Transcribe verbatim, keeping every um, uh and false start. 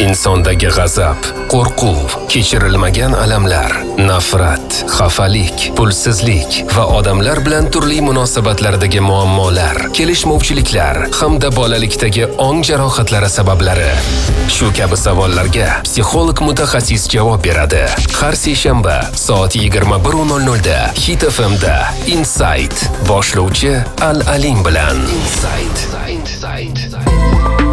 insondagi g'azab, qo'rquv, kechirilmagan alamlar, nafrat, xafalik, pulsizlik va odamlar bilan turli munosabatlardagi muammolar, kelishmovchiliklar hamda bolalikdagi ong jarohatlari sabablari. Shu kabi savollarga psixolog mutaxassis javob beradi. Har seshanba soat yigirma bir nol nol da Hit F M da Insight boshlovchi Al Alim bilan. Insight.